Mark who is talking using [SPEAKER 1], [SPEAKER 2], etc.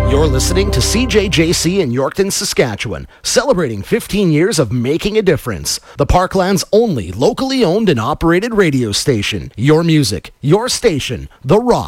[SPEAKER 1] You're listening to CJJC in Yorkton, Saskatchewan, celebrating 15 years of making a difference. The Parkland's only locally owned and operated radio station. Your music, your station, The Rock.